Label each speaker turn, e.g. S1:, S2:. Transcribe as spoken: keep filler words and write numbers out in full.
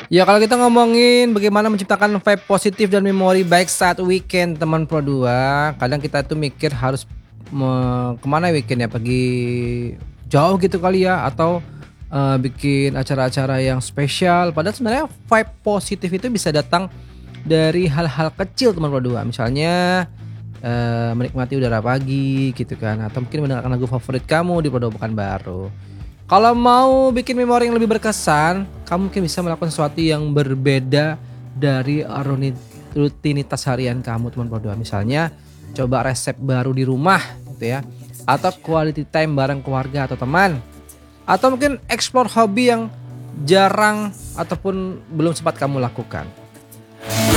S1: Ya kalau kita ngomongin bagaimana menciptakan vibe positif dan memori baik saat weekend teman Pro dua, kadang kita tuh mikir harus me kemana weekend ya, pergi jauh gitu kali ya atau, eee, bikin acara-acara yang spesial padahal sebenarnya vibe positif itu bisa datang dari hal-hal kecil teman Pro dua misalnya, eee, menikmati udara pagi gitu kan atau mungkin mendengarkan lagu favorit kamu di Pondok Pekanbaru. Kalau mau bikin memori yang lebih berkesan, kamu mungkin bisa melakukan sesuatu yang berbeda dari runi rutinitas harian kamu teman Pro dua. Misalnya, coba resep baru di rumah gitu ya, atau quality time bareng keluarga atau teman, atau mungkin explore hobi yang jarang ataupun belum sempat kamu lakukan.